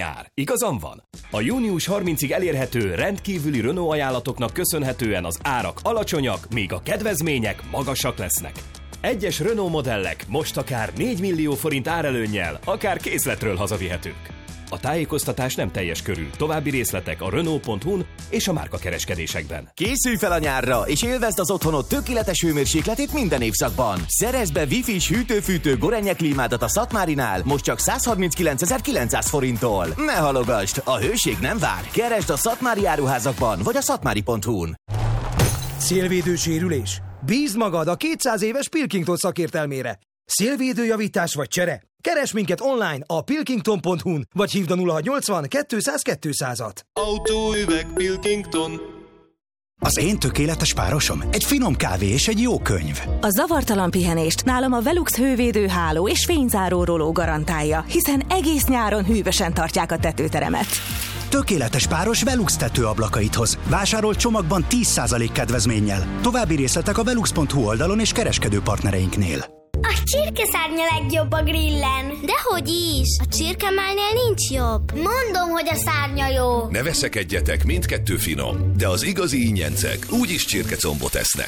kár. Igazam van? A június 30-ig elérhető rendkívüli Renault ajánlatoknak köszönhetően az árak alacsonyak, míg a kedvezmények magasak lesznek. Egyes Renault modellek most akár 4 millió forint árelőnnyel, akár készletről hazavihetők. A tájékoztatás nem teljes körű. További részletek a Renault.hu-n és a márkakereskedésekben. Készülj fel a nyárra, és élvezd az otthonod tökéletes hőmérsékletét minden évszakban. Szerezd be Wi-Fi-s hűtő-fűtő Gorenje klímádat a Szatmárinál most csak 139.900 forinttól. Ne halogasd, a hőség nem vár. Keresd a szatmári áruházakban vagy a szatmári.hu-n. Szélvédő sérülés? Bízd magad a 200 éves Pilkington szakértelmére. Szélvédőjavítás vagy csere? Keresd minket online a pilkington.hu-n, vagy hívd a 0680 200 200-at. Autóüveg Pilkington. Az én tökéletes párosom egy finom kávé és egy jó könyv. A zavartalan pihenést nálam a Velux hővédőháló és fényzáró roló garantálja, hiszen egész nyáron hűvösen tartják a tetőteremet. Tökéletes páros Velux tetőablakait hoz. Vásárolt csomagban 10% kedvezménnyel. További részletek a velux.hu oldalon és kereskedő partnereinknél. A csirkeszárnya legjobb a grillen. Dehogy is, a csirkemálnél nincs jobb. Mondom, hogy a szárnya jó. Ne veszekedjetek, mindkettő finom, de az igazi ingyencek úgyis csirkecombot esznek.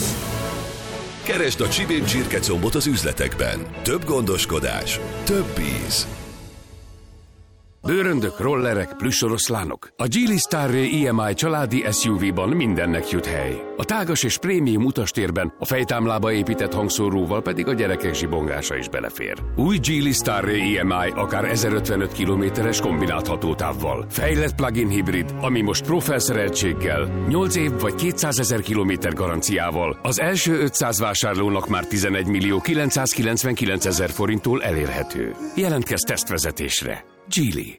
Keresd a Csibén csirkecombot az üzletekben. Több gondoskodás, több íz. Bőröndök, rollerek, plüssoroszlánok. A Geely Starray EMI családi SUV-ban mindennek jut hely. A tágas és prémium utastérben a fejtámlába épített hangszóróval pedig a gyerekek zsibongása is belefér. Új Geely Starray EMI akár 1055 km-es kombinált hatótávval. Fejlett plug-in hibrid, ami most Pro felszereltséggel, 8 év vagy 200 000 km garanciával az első 500 vásárlónak már 11.999.000 forinttól elérhető. Jelentkezz tesztvezetésre. Geely.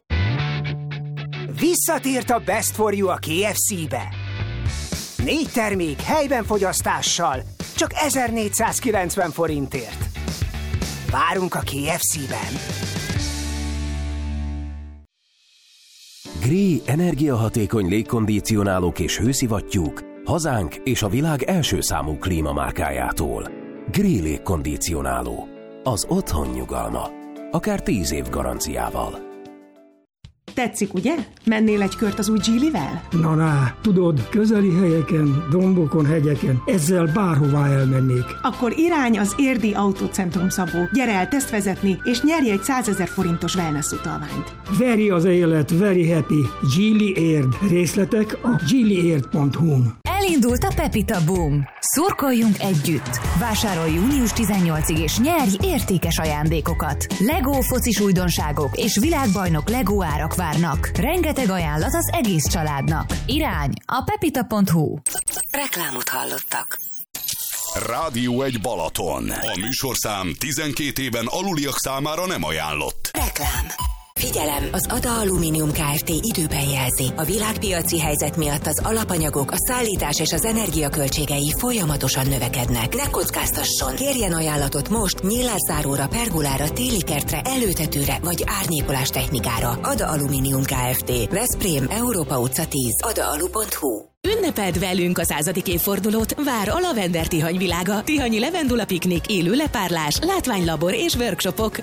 Visszatért a Best for You a KFC-be. 4 termék helyben fogyasztással, csak 1490 forintért. Várunk a KFC-ben. Gree energiahatékony légkondicionálók és hőszivattyúk hazánk és a világ első számú klímamárkájától. Gree légkondicionáló. Az otthon nyugalma. Akár 10 év garanciával. Tetszik, ugye? Mennél egy kört az új Geelyvel? Na, tudod, közeli helyeken, dombokon, hegyeken, ezzel bárhová elmennék. Akkor irány az Érdi Autócentrum, Szabó. Gyere el tesztvezetni, és nyerj egy 100 000 forintos wellness utalványt. Veri az élet, very happy. Geely Érd. Részletek a geelyérd.hu-n. Elindult a Pepita Boom. Szurkoljunk együtt. Vásárolj június 18-ig és nyerj értékes ajándékokat. Lego focis újdonságok és világbajnok Lego árak várnak. Rengeteg ajánlat az egész családnak. Irány a pepita.hu. Reklámot hallottak. Rádió 1 Balaton. A műsorszám 12 éven aluliak számára nem ajánlott. Reklám. Figyelem! Az Ada Alumínium Kft. Időben jelzi. A világpiaci helyzet miatt az alapanyagok, a szállítás és az energiaköltségei folyamatosan növekednek. Ne kockáztasson! Kérjen ajánlatot most nyílászáróra, pergolára, télikertre, előtetőre vagy árnyékolás technikára. Ada Alumínium Kft. Veszprém, Európa utca 10. adaalu.hu. Ünnepeld velünk a 100. évfordulót, vár a Lavender Tihany világa. Tihanyi levendula piknik, élő lepárlás, látványlabor és workshopok.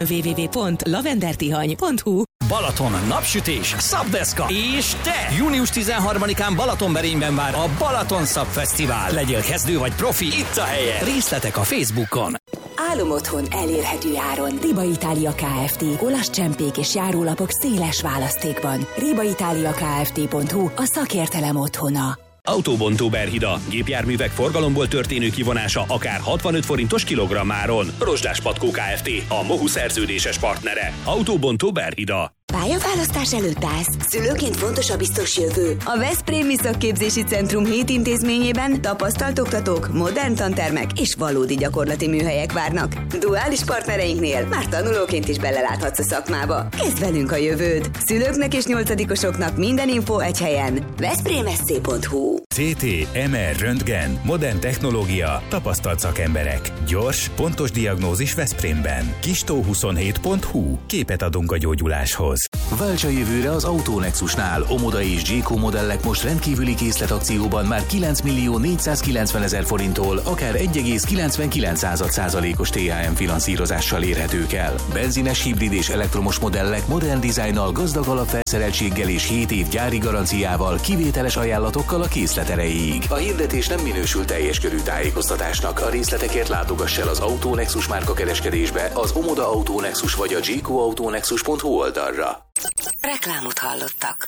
www.lavendertihany.hu. Balaton, napsütés, szabdeszka és te! Június 13-án Balatonberényben vár a Balaton Szab Fesztivál. Legyél kezdő vagy profi, itt a helye. Részletek a Facebookon. Álomotthon elérhető áron. Riba Itália Kft. Olasz csempék és járólapok széles választékban. ribaitaliakft.hu a szakértelem otthona. Autóbontó Berhida. Gépjárművek forgalomból történő kivonása akár 65 forintos kilogrammáron. Rozsdás Patkó Kft. A Mohu szerződéses partnere. Autóbontó Berhida. Pályaválasztás előtt állsz. Szülőként fontos a biztos jövő. A Veszprémi Szakképzési Centrum 7 intézményében tapasztalt oktatók, modern tantermek és valódi gyakorlati műhelyek várnak. Duális partnereinknél már tanulóként is beleláthatsz a szakmába. Kezd velünk a jövőd. Szülőknek és nyolcadikosoknak minden info egy helyen. veszprémszc.hu. CT, MR, röntgen, modern technológia, tapasztalt szakemberek. Gyors, pontos diagnózis Veszprémben. Kistó27.hu. Képet adunk a gyógyuláshoz. Válts a jövőre az Autonexusnál. Omoda és G-Co modellek most rendkívüli készletakcióban már 9.490.000 forinttól, akár 1,99%-os THM finanszírozással érhetők el. Benzines, hibrid és elektromos modellek modern dizájnnal, gazdag alapfelszereltséggel és 7 év gyári garanciával, kivételes ajánlatokkal a készlet erejéig. A hirdetés nem minősül teljes körű tájékoztatásnak. A részletekért látogass el az Autonexus márka kereskedésbe, az Omoda Autonexus vagy a gcoautonexus.hu oldalra. Reklámot hallottak.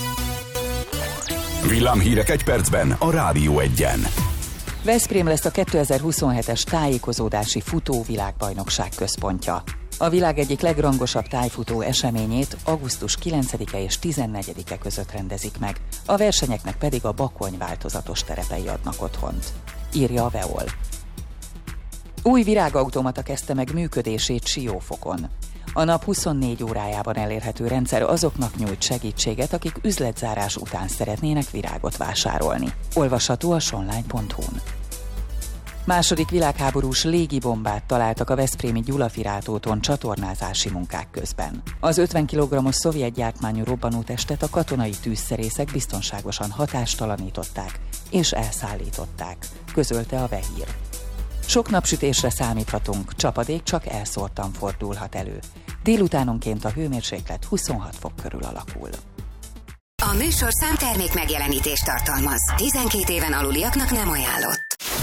Villámhírek egy percben a Rádió 1-en. Veszprém lesz a 2027-es tájékozódási futóvilágbajnokság központja. A világ egyik legrangosabb tájfutó eseményét augusztus 9-e és 14-e között rendezik meg, a versenyeknek pedig a Bakony változatos terepei adnak otthont, írja a Veol. Új virágautomata kezdte meg működését Siófokon. A nap 24 órájában elérhető rendszer azoknak nyújt segítséget, akik üzletzárás után szeretnének virágot vásárolni. Olvasható a sonline.hu-n. Második világháborús légibombát találtak a veszprémi Gyulafirátóton csatornázási munkák közben. Az 50 kg-os szovjet gyártmányú robbanótestet a katonai tűzszerészek biztonságosan hatástalanították és elszállították, közölte a Vehír. Sok napsütésre számíthatunk, csapadék csak elszórtan fordulhat elő. Délutánonként a hőmérséklet 26 fok körül alakul. A műsor számtermék megjelenítést tartalmaz. 12 éven aluliaknak nem ajánlott.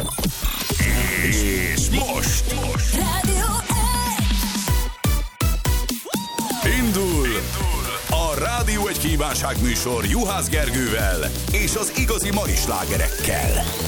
És most Rádió indul a Rádió 1 kívánságműsor Juhász Gergővel és az igazi mai slágerekkel.